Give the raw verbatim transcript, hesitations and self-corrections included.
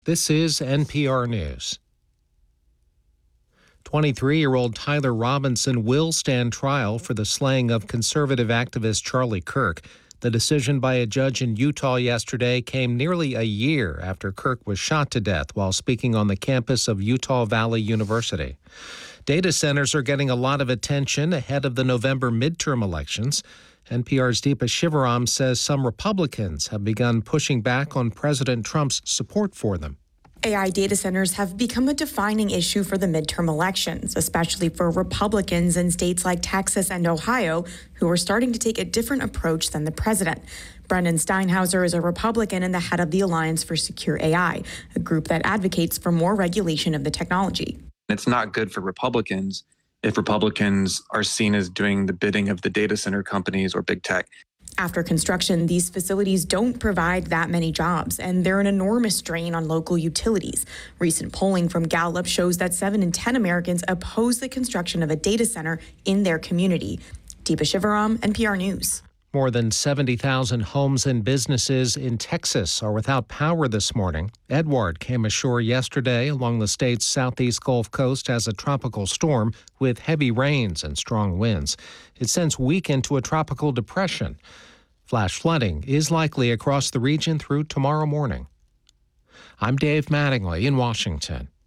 This is N P R News. twenty-three-year-old Tyler Robinson will stand trial for the slaying of conservative activist Charlie Kirk. The decision by a judge in Utah yesterday came nearly a year after Kirk was shot to death while speaking on the campus of Utah Valley University. Data centers are getting a lot of attention ahead of the November midterm elections. N P R's Deepa Shivaram says some Republicans have begun pushing back on President Trump's support for them. A I data centers have become a defining issue for the midterm elections, especially for Republicans in states like Texas and Ohio, who are starting to take a different approach than the president. Brendan Steinhauser is a Republican and the head of the Alliance for Secure A I, a group that advocates for more regulation of the technology. It's not good for Republicans if Republicans are seen as doing the bidding of the data center companies or big tech. After construction, these facilities don't provide that many jobs, and they're an enormous strain on local utilities. Recent polling from Gallup shows that seven in ten Americans oppose the construction of a data center in their community. Deepa Shivaram, N P R News. More than seventy thousand homes and businesses in Texas are without power this morning. Edward came ashore yesterday along the state's southeast Gulf Coast as a tropical storm with heavy rains and strong winds. It since weakened to a tropical depression. Flash flooding is likely across the region through tomorrow morning. I'm Dave Mattingly in Washington.